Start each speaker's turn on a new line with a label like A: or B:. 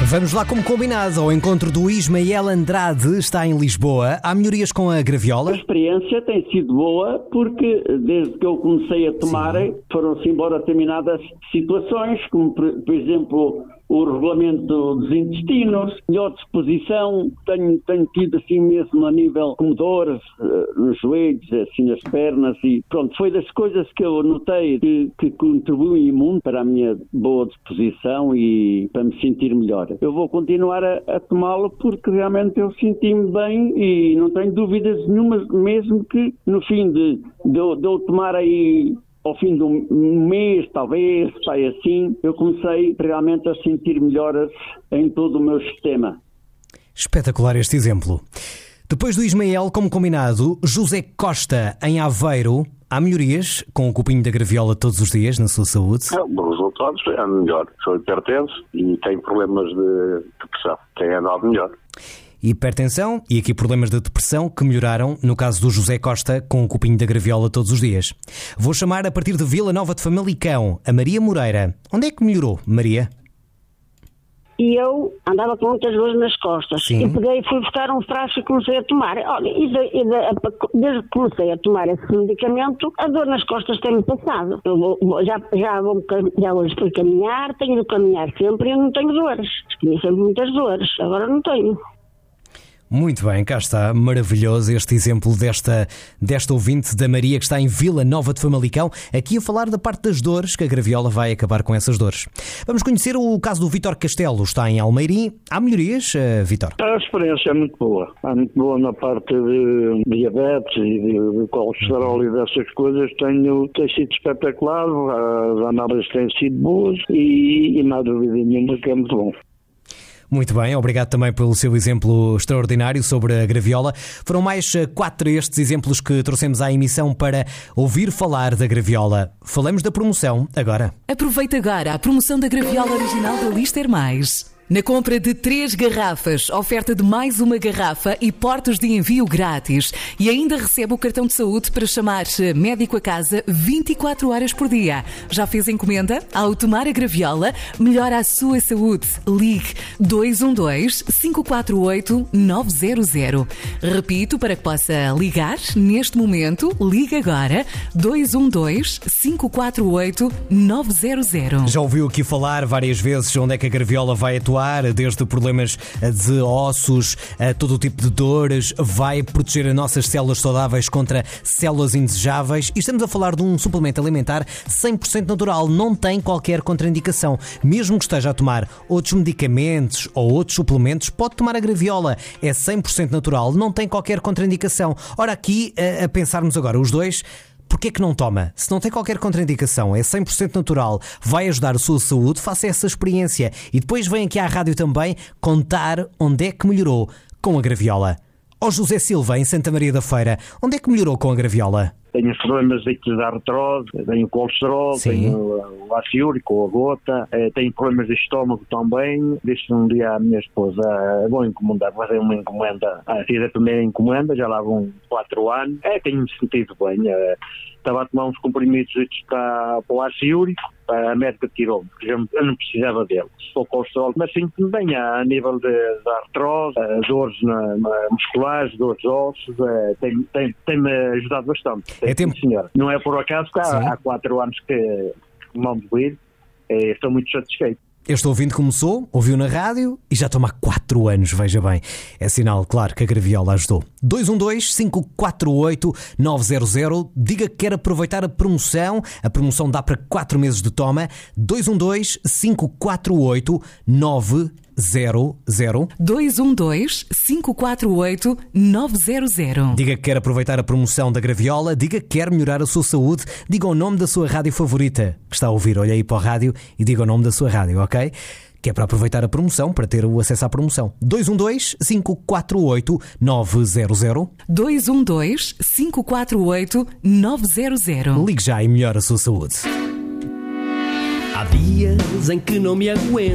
A: Vamos lá como combinado ao encontro do Ismael Andrade, está em Lisboa. Há melhorias com a graviola?
B: A experiência tem sido boa porque desde que eu comecei a tomar foram-se embora determinadas situações, como por exemplo o regulamento dos intestinos, melhor disposição, tenho tido assim mesmo a nível como dores nos joelhos, assim nas pernas e pronto, foi das coisas que eu notei que contribuem muito para a minha boa disposição e para me sentir melhor. Eu vou continuar a tomá-lo porque realmente eu senti-me bem e não tenho dúvidas nenhuma, mesmo que no fim de eu tomar aí ao fim de um mês, talvez, sai assim, eu comecei realmente a sentir melhoras em todo o meu sistema.
A: Espetacular este exemplo. Depois do Ismael, como combinado, José Costa, em Aveiro, há melhorias com o copinho da graviola todos os dias na sua saúde?
C: Os resultados é melhor. Sou hipertenso e tenho problemas de depressão. Tem andado melhor.
A: Hipertensão e aqui problemas de depressão que melhoraram no caso do José Costa com o copinho da graviola todos os dias. Vou chamar a partir de Vila Nova de Famalicão a Maria Moreira. Onde é que melhorou, Maria?
D: E eu andava com muitas dores nas costas.
A: Sim.
D: E peguei e fui buscar um frasco e comecei a tomar. Olha, desde que comecei a tomar esse medicamento, a dor nas costas tem-me passado. Eu já hoje fui caminhar, tenho de caminhar sempre e eu não tenho dores. Tinha sempre muitas dores, agora não tenho.
A: Muito bem, cá está, maravilhoso este exemplo desta ouvinte da Maria que está em Vila Nova de Famalicão, aqui a falar da parte das dores, que a graviola vai acabar com essas dores. Vamos conhecer o caso do Vítor Castelo, está em Almeirim. Há melhorias, Vítor?
E: A experiência é muito boa. É muito boa na parte de diabetes e de colesterol e dessas coisas. Tem sido espetacular, as análises têm sido boas e não há dúvida nenhuma que é muito bom.
A: Muito bem, obrigado também pelo seu exemplo extraordinário sobre a graviola. Foram mais 4 estes exemplos que trouxemos à emissão para ouvir falar da graviola. Falamos da promoção agora.
F: Aproveita agora a promoção da graviola original da Lister Mais. Na compra de 3 garrafas, oferta de mais uma garrafa e portos de envio grátis. E ainda recebe o cartão de saúde para chamar médico a casa 24 horas por dia. Já fez encomenda? Ao tomar a graviola, melhora a sua saúde. Ligue 212-548-900. Repito, para que possa ligar neste momento, ligue agora 212-548-900.
A: Já ouviu aqui falar várias vezes onde é que a graviola vai atuar? Desde problemas de ossos a todo o tipo de dores, vai proteger as nossas células saudáveis contra células indesejáveis e estamos a falar de um suplemento alimentar 100% natural, não tem qualquer contraindicação. Mesmo que esteja a tomar outros medicamentos ou outros suplementos, pode tomar a graviola, é 100% natural, não tem qualquer contraindicação. Ora, aqui a pensarmos agora, os dois, porquê que não toma? Se não tem qualquer contraindicação, é 100% natural, vai ajudar a sua saúde, faça essa experiência e depois vem aqui à rádio também contar onde é que melhorou com a graviola. Ó José Silva, em Santa Maria da Feira, onde é que melhorou com a graviola?
E: Tenho problemas de artrose, tenho colesterol,
A: Sim.
E: tenho o ácido úrico, a gota, tenho problemas de estômago também. Disse um dia à minha esposa, vou encomendar, fazer uma encomenda. Fiz a primeira encomenda, já lá vão 4 anos. Tenho-me sentido bem. Estava a tomar uns comprimidos para o ácido úrico, a médica tirou-me, porque eu não precisava dele. Sou colesterol, mas sinto-me bem a nível de artrose, dores musculares, dores de ossos, tem-me ajudado bastante.
A: É tempo.
E: Sim, senhor. Não é por acaso que há 4 anos que tomamos ir, estou muito satisfeito.
A: Este ouvinte começou, ouviu na rádio e já toma há 4 anos, veja bem. É sinal, claro, que a graviola ajudou. 212-548-900. Diga que quer aproveitar a promoção. A promoção dá para 4 meses de toma. 212-548-900.
F: 212-548-900.
A: Diga que quer aproveitar a promoção da graviola, diga que quer melhorar a sua saúde, diga o nome da sua rádio favorita que está a ouvir, olha aí para a rádio e diga o nome da sua rádio, ok? Que é para aproveitar a promoção, para ter o acesso à promoção. 212-548-900.
F: 212-548-900.
A: Ligue já e melhora a sua saúde.
G: Há dias em que não me aguento.